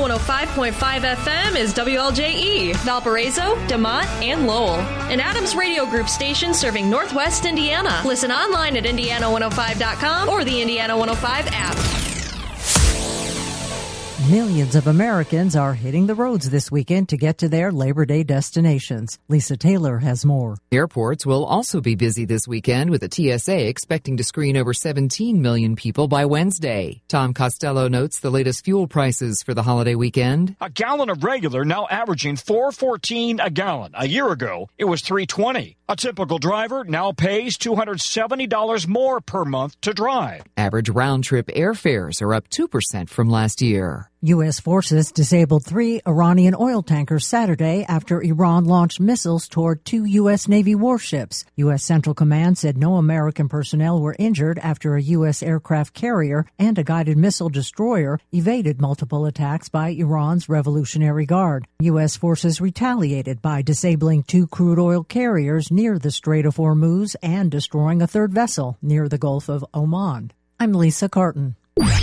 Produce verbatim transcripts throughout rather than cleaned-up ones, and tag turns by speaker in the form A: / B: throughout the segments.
A: one oh five point five F M is W L J E, Valparaiso, DeMont, and Lowell. An Adams Radio Group station serving Northwest Indiana. Listen online at indiana one oh five dot com or the Indiana one oh five app.
B: Millions of Americans are hitting the roads this weekend to get to their Labor Day destinations. Lisa Taylor has more.
C: Airports will also be busy this weekend, with the T S A expecting to screen over seventeen million people by Wednesday. Tom Costello notes the latest fuel prices for the holiday weekend.
D: A gallon of regular now averaging four fourteen a gallon. A year ago, it was three twenty. A typical driver now pays two hundred seventy dollars more per month to drive.
C: Average round-trip airfares are up two percent from last year.
B: U S forces disabled three Iranian oil tankers Saturday after Iran launched missiles toward two U S Navy warships. U S Central Command said no American personnel were injured after a U S aircraft carrier and a guided missile destroyer evaded multiple attacks by Iran's Revolutionary Guard. U S forces retaliated by disabling two crude oil carriers near the Strait of Hormuz and destroying a third vessel near the Gulf of Oman. I'm Lisa Carton.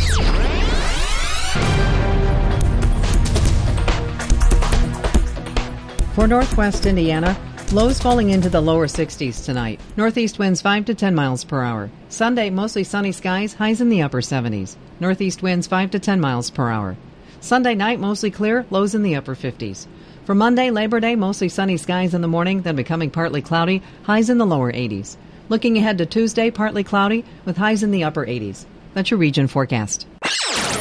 E: For Northwest Indiana, lows falling into the lower sixties tonight. Northeast winds five to ten miles per hour. Sunday, mostly sunny skies, highs in the upper seventies. Northeast winds five to ten miles per hour. Sunday night, mostly clear, lows in the upper fifties. For Monday, Labor Day, mostly sunny skies in the morning, then becoming partly cloudy, highs in the lower eighties. Looking ahead to Tuesday, partly cloudy, with highs in the upper eighties. That's your region forecast.